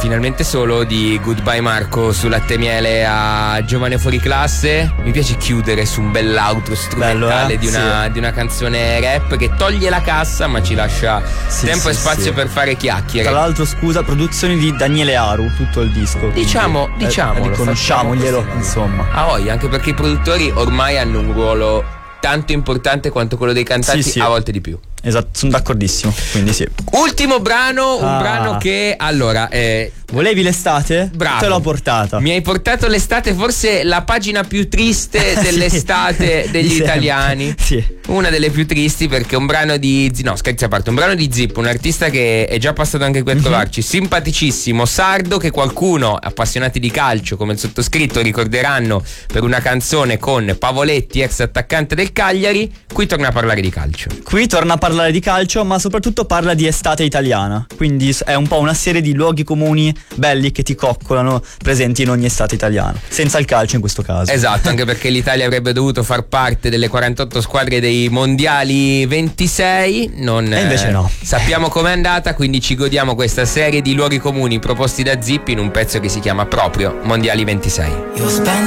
finalmente solo di Goodbye Marco su Latte e Miele a Giovane Fuori Classe. Mi piace chiudere su un bell'outro strumentale di una canzone rap che toglie la cassa ma ci lascia tempo e spazio per fare chiacchiere. Tra l'altro, scusa, produzioni di Daniele Aru, tutto il disco. Diciamo, riconosciamoglielo, insomma. Ah, anche perché i produttori ormai hanno un ruolo tanto importante quanto quello dei cantanti, a volte di più. Esatto, sono d'accordissimo, quindi sì. Ultimo brano, un brano che allora volevi l'estate? Bravo. Te l'ho portata. Mi hai portato l'estate, forse la pagina più triste dell'estate degli italiani. Sì. Una delle più tristi, perché un brano di no, scherzi a parte, un brano di Zip, un artista che è già passato anche qui a trovarci, simpaticissimo, sardo, che qualcuno, appassionati di calcio come il sottoscritto, ricorderanno per una canzone con Pavoletti, ex attaccante del Cagliari. Qui torna a parlare di calcio. Qui torna a parlare di calcio, ma soprattutto parla di estate italiana. Quindi è un po' una serie di luoghi comuni belli che ti coccolano, presenti in ogni estate italiana, senza il calcio in questo caso. Esatto, anche perché l'Italia avrebbe dovuto far parte delle 48 squadre dei mondiali 26, e invece no. Sappiamo com'è andata, quindi ci godiamo questa serie di luoghi comuni proposti da Zip in un pezzo che si chiama proprio Mondiali 26.